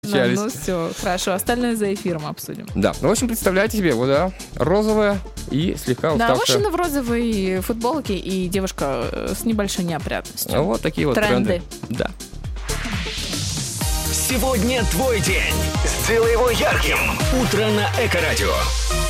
Ну все, хорошо, остальное за эфиром обсудим. Да, ну в общем, представляете себе, вот, да, розовая и слегка уставшая. Да, мужчина в розовой футболке и девушка с небольшой неопрятностью. Ну, вот такие вот тренды. Да. Сегодня твой день. Сделай его ярким. Утро на Эко-радио.